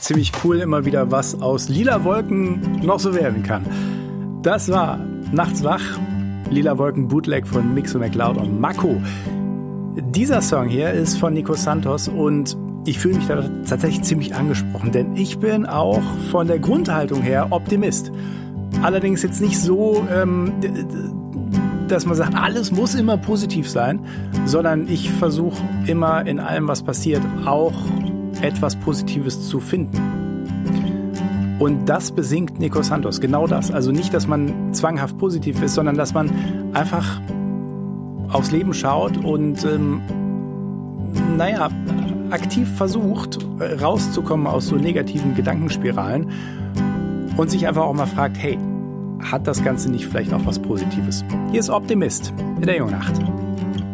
ziemlich cool immer wieder, was aus Lila Wolken noch so werden kann. Das war Nachts wach, Lila Wolken Bootleg von Mixo McLeod und Mako. Dieser Song hier ist von Nico Santos und ich fühle mich da tatsächlich ziemlich angesprochen, denn ich bin auch von der Grundhaltung her Optimist. Allerdings jetzt nicht so, dass man sagt, alles muss immer positiv sein, sondern ich versuche immer in allem, was passiert, auch etwas Positives zu finden. Und das besingt Nico Santos, genau das. Also nicht, dass man zwanghaft positiv ist, sondern dass man einfach aufs Leben schaut und aktiv versucht, rauszukommen aus so negativen Gedankenspiralen und sich einfach auch mal fragt, hey, hat das Ganze nicht vielleicht auch was Positives? Hier ist Optimist in der Jungnacht.